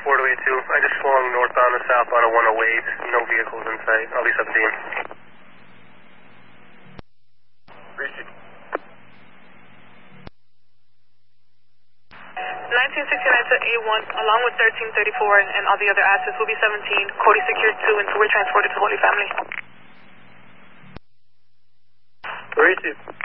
4 to 82. I just swung northbound and southbound of 108. No vehicles in sight. I'll be 17. Receive. 1969 to A1, along with 1334 and all the other assets, will be 17. Cody secured 2, and so we're transported to Holy Family. Receive.